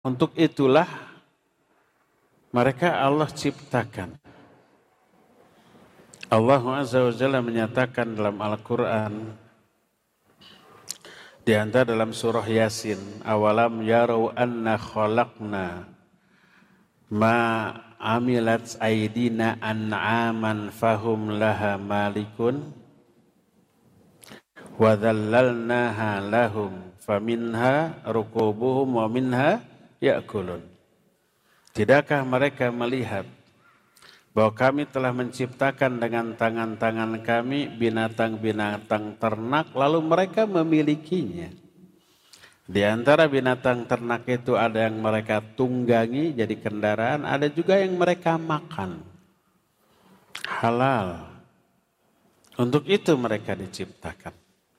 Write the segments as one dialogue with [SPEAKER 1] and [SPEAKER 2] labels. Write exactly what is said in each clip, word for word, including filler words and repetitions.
[SPEAKER 1] Untuk itulah mereka Allah ciptakan. Allah Azza wa Jalla menyatakan dalam Al-Quran, di antara dalam surah Yasin, awalam yarau anna khalaqna ma amilat aidina an'aman fahum laha malikun wa dhallalnaha lahum faminha rukubuhum wa minha ya'kulun. Tidakkah mereka melihat bahwa kami telah menciptakan dengan tangan-tangan kami binatang-binatang ternak, lalu mereka memilikinya. Di antara binatang ternak itu ada yang mereka tunggangi jadi kendaraan, ada juga yang mereka makan. Halal. Untuk itu mereka diciptakan.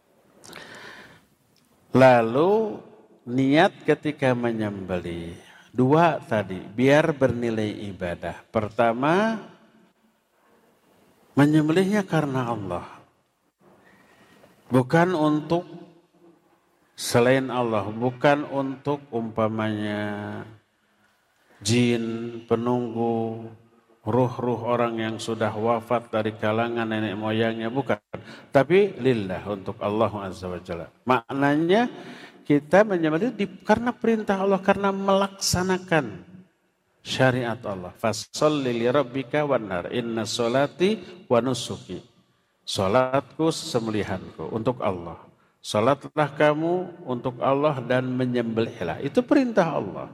[SPEAKER 1] Lalu niat ketika menyembelih. Dua tadi, biar bernilai ibadah. Pertama, menyembelihnya karena Allah. Bukan untuk selain Allah, bukan untuk umpamanya jin, penunggu, ruh-ruh orang yang sudah wafat dari kalangan nenek moyangnya, bukan. Tapi lillah, untuk Allah Azza wa Jalla. Maknanya kita menyembelih karena perintah Allah, karena melaksanakan syariat Allah. Fasholli li rabbika wanhar, inna sholati wa nusuki. Salatku sembelihanku untuk Allah. Salatlah kamu untuk Allah dan menyembelihlah. Itu perintah Allah.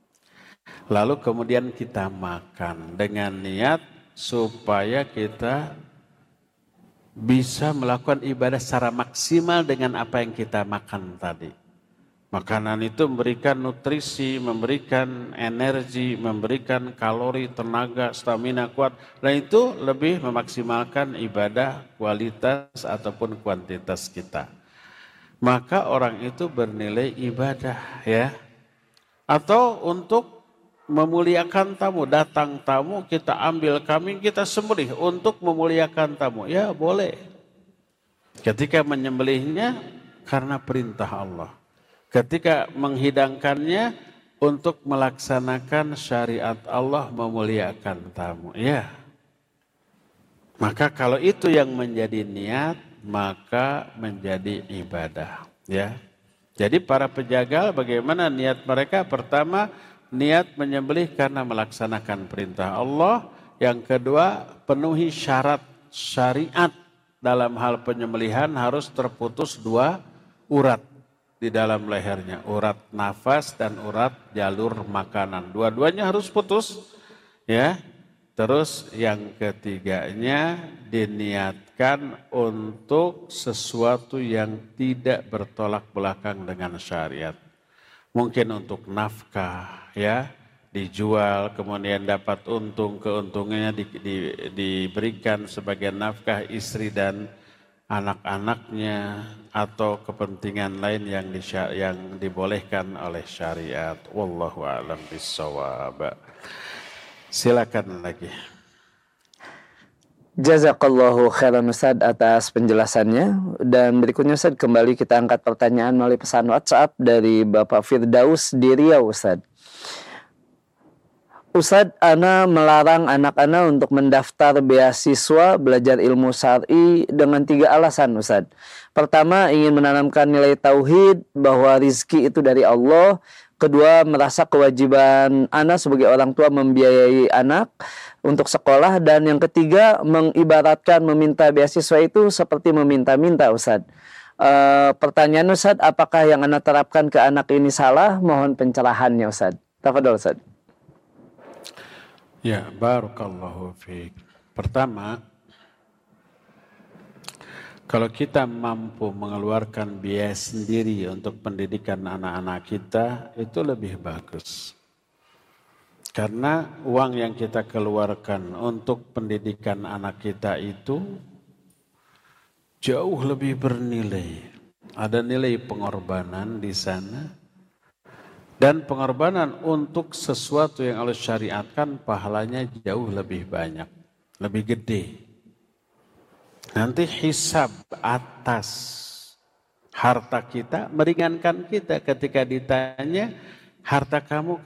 [SPEAKER 1] Lalu kemudian kita makan dengan niat supaya kita bisa melakukan ibadah secara maksimal dengan apa yang kita makan tadi. Makanan itu memberikan nutrisi, memberikan energi, memberikan kalori, tenaga, stamina kuat. Dan itu lebih memaksimalkan ibadah kualitas ataupun kuantitas kita. Maka orang itu bernilai ibadah, ya. Atau untuk memuliakan tamu, datang tamu, kita ambil kambing, kita sembelih untuk memuliakan tamu. Ya boleh. Ketika menyembelihnya karena perintah Allah. Ketika menghidangkannya untuk melaksanakan syariat Allah, memuliakan tamu. Ya. Maka kalau itu yang menjadi niat, maka menjadi ibadah. Ya. Jadi para penjagal bagaimana niat mereka? Pertama, niat menyembelih karena melaksanakan perintah Allah. Yang kedua, penuhi syarat syariat. Dalam hal penyembelihan harus terputus dua urat di dalam lehernya, urat nafas dan urat jalur makanan. Dua-duanya harus putus, ya. Terus yang ketiganya diniatkan untuk sesuatu yang tidak bertolak belakang dengan syariat. Mungkin untuk nafkah, ya, dijual kemudian dapat untung, keuntungannya di, di, diberikan sebagai nafkah istri dan anak-anaknya, atau kepentingan lain yang, di, yang dibolehkan oleh syariat. Wallahu a'lam bishawab. Silakan lagi.
[SPEAKER 2] Jazakallahu khairan Ustaz atas penjelasannya. Dan berikutnya Ustaz, kembali kita angkat pertanyaan melalui pesan WhatsApp dari Bapak Firdaus di Riau. Ustaz, Ustaz, ana melarang anak ana untuk mendaftar beasiswa belajar ilmu syar'i dengan tiga alasan, Ustaz. Pertama, ingin menanamkan nilai tauhid bahwa rizki itu dari Allah. Kedua, merasa kewajiban ana sebagai orang tua membiayai anak untuk sekolah. Dan yang ketiga, mengibaratkan meminta beasiswa itu seperti meminta-minta, Ustaz. E, pertanyaan Ustaz, apakah yang ana terapkan ke anak ini salah? Mohon pencerahannya, Ustaz. Tafadhol, Ustaz.
[SPEAKER 1] Ya, barakallahu fiik. Pertama, kalau kita mampu mengeluarkan biaya sendiri untuk pendidikan anak-anak kita, itu lebih bagus. Karena uang yang kita keluarkan untuk pendidikan anak kita itu jauh lebih bernilai. Ada nilai pengorbanan di sana. Dan pengorbanan untuk sesuatu yang Allah syariatkan pahalanya jauh lebih banyak, lebih gede. Nanti hisab atas harta kita meringankan kita ketika ditanya harta kamu